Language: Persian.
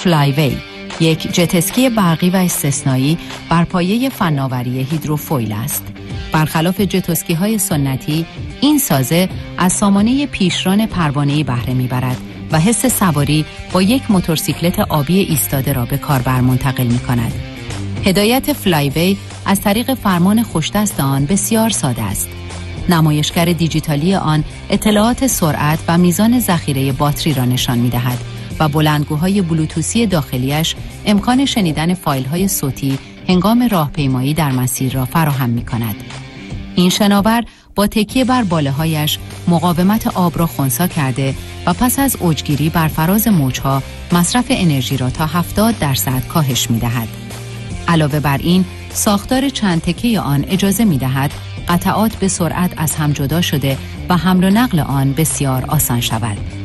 فلایوی، یک جت اسکی برقی و استثنایی بر پایه فناوری هیدروفویل است. برخلاف جت اسکی‌های سنتی، این سازه از سامانه پیشران پروانه‌ای بهره می‌برد و حس سواری با یک موتورسیکلت آبی ایستاده را به کاربر منتقل می‌کند. هدایت فلایوی از طریق فرمان خوشدست آن بسیار ساده است. نمایشگر دیجیتالی آن اطلاعات سرعت و میزان ذخیره باتری را نشان می‌دهد و بلندگوهای بلوتوثی داخلیش امکان شنیدن فایل‌های صوتی هنگام راهپیمایی در مسیر را فراهم می‌کند. این شناور با تکیه بر باله‌هایش مقاومت آب را خنثی کرده و پس از اوجگیری بر فراز موجها مصرف انرژی را تا 70% کاهش می‌دهد. علاوه بر این، ساختار چند تکه آن اجازه می‌دهد قطعات به سرعت از هم جدا شده و حمل و نقل آن بسیار آسان شود.